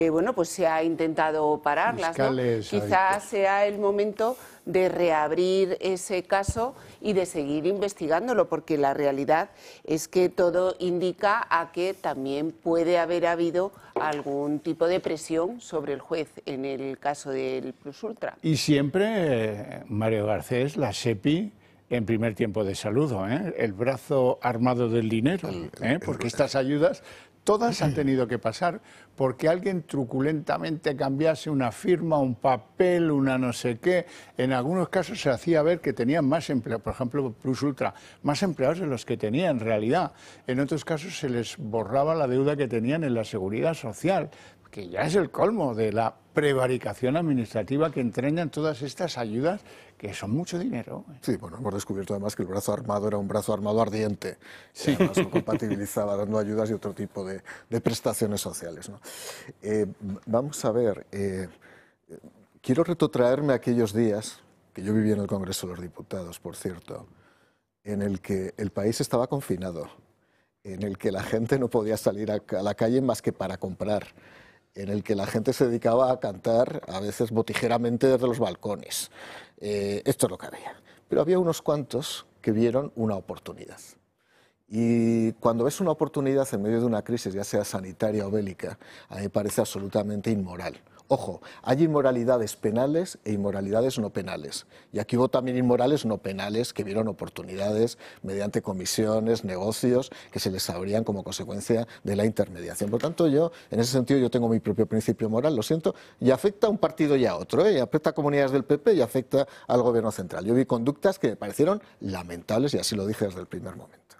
bueno, pues se ha intentado pararlas, ¿no? Quizás sea el momento de reabrir ese caso y de seguir investigándolo, porque la realidad es que todo indica a que también puede haber habido algún tipo de presión sobre el juez en el caso del Plus Ultra. Y siempre, Mario Garcés, la SEPI en primer tiempo de saludo, el brazo armado del dinero, porque estas ayudas todas han tenido que pasar porque alguien truculentamente cambiase una firma, un papel, una no sé qué. En algunos casos se hacía ver que tenían más empleados, por ejemplo, Plus Ultra, más empleados de los que tenía en realidad. En otros casos se les borraba la deuda que tenían en la Seguridad Social, que ya es el colmo de la prevaricación administrativa que entrañan todas estas ayudas, que son mucho dinero. Sí, bueno, hemos descubierto además que el brazo armado era un brazo armado ardiente, sí. Además lo compatibilizaba dando ayudas y otro tipo de prestaciones sociales, ¿no? Vamos a ver, quiero retrotraerme a aquellos días, que yo viví en el Congreso de los Diputados, por cierto, en el que el país estaba confinado, en el que la gente no podía salir a la calle más que para comprar, en el que la gente se dedicaba a cantar, a veces botijeramente desde los balcones. Esto es lo que había. Pero había unos cuantos que vieron una oportunidad. Y cuando ves una oportunidad en medio de una crisis, ya sea sanitaria o bélica, a mí me parece absolutamente inmoral. Ojo, hay inmoralidades penales e inmoralidades no penales. Y aquí hubo también inmorales no penales que vieron oportunidades mediante comisiones, negocios, que se les abrían como consecuencia de la intermediación. Por tanto, yo, en ese sentido, yo tengo mi propio principio moral, lo siento, y afecta a un partido y a otro, y afecta a comunidades del PP y afecta al gobierno central. Yo vi conductas que me parecieron lamentables y así lo dije desde el primer momento.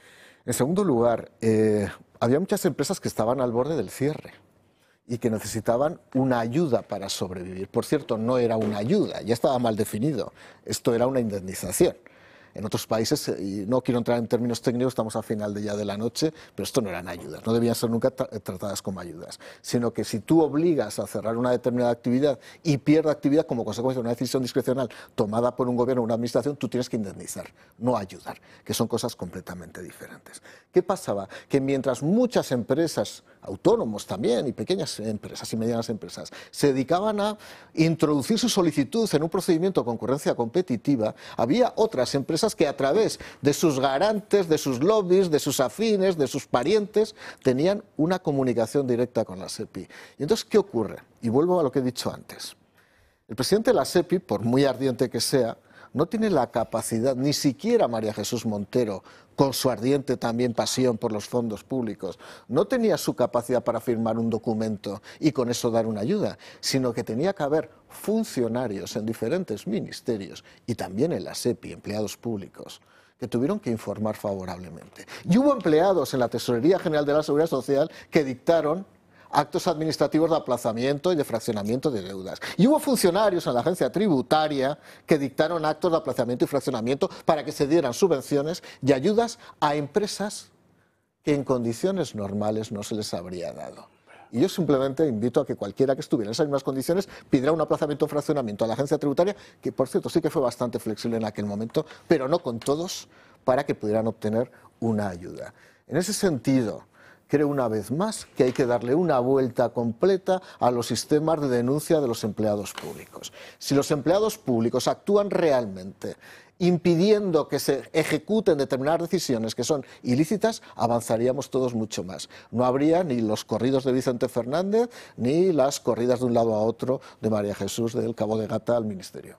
En segundo lugar, había muchas empresas que estaban al borde del cierre y que necesitaban una ayuda para sobrevivir. Por cierto, no era una ayuda, ya estaba mal definido, esto era una indemnización. En otros países, y no quiero entrar en términos técnicos, estamos al final de la noche, pero esto no eran ayudas, no debían ser nunca tratadas como ayudas, sino que si tú obligas a cerrar una determinada actividad y pierde actividad como consecuencia de una decisión discrecional tomada por un gobierno o una administración, tú tienes que indemnizar, no ayudar, que son cosas completamente diferentes. ¿Qué pasaba? Que mientras muchas empresas, autónomos también, y pequeñas empresas y medianas empresas, se dedicaban a introducir su solicitud en un procedimiento de concurrencia competitiva, había otras empresas que a través de sus garantes, de sus lobbies, de sus afines, de sus parientes, tenían una comunicación directa con la SEPI. Y entonces, ¿qué ocurre? Y vuelvo a lo que he dicho antes. El presidente de la SEPI, por muy ardiente que sea, no tiene la capacidad, ni siquiera María Jesús Montero, con su ardiente también pasión por los fondos públicos, no tenía su capacidad para firmar un documento y con eso dar una ayuda, sino que tenía que haber funcionarios en diferentes ministerios y también en la SEPI, empleados públicos, que tuvieron que informar favorablemente. Y hubo empleados en la Tesorería General de la Seguridad Social que dictaron actos administrativos de aplazamiento y de fraccionamiento de deudas. Y hubo funcionarios en la agencia tributaria que dictaron actos de aplazamiento y fraccionamiento para que se dieran subvenciones y ayudas a empresas que en condiciones normales no se les habría dado. Y yo simplemente invito a que cualquiera que estuviera en esas mismas condiciones pidiera un aplazamiento o fraccionamiento a la agencia tributaria, que por cierto sí que fue bastante flexible en aquel momento, pero no con todos, para que pudieran obtener una ayuda. En ese sentido, creo una vez más que hay que darle una vuelta completa a los sistemas de denuncia de los empleados públicos. Si los empleados públicos actúan realmente impidiendo que se ejecuten determinadas decisiones que son ilícitas, avanzaríamos todos mucho más. No habría ni los corridos de Vicente Fernández ni las corridas de un lado a otro de María Jesús del Cabo de Gata al Ministerio.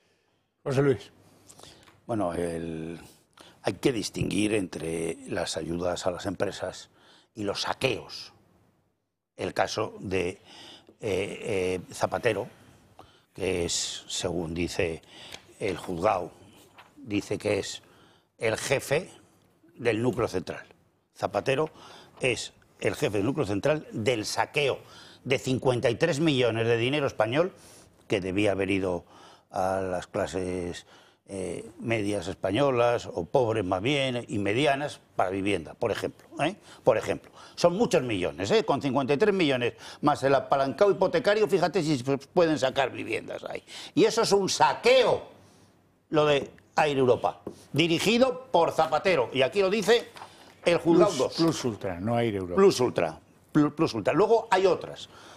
José Luis. Bueno, hay que distinguir entre las ayudas a las empresas y los saqueos. El caso de Zapatero, que es, según dice el juzgado, dice que es el jefe del núcleo central. Zapatero es el jefe del núcleo central del saqueo de 53 millones de dinero español que debía haber ido a las clases medias españolas, o pobres más bien, y medianas, para vivienda, por ejemplo. Por ejemplo. Son muchos millones, con 53 millones más el apalancado hipotecario, fíjate si pueden sacar viviendas ahí. Y eso es un saqueo, lo de Air Europa, dirigido por Zapatero, y aquí lo dice el juzgado 2. Plus Ultra, no Air Europa. Plus Ultra. Plus Ultra. Luego hay otras.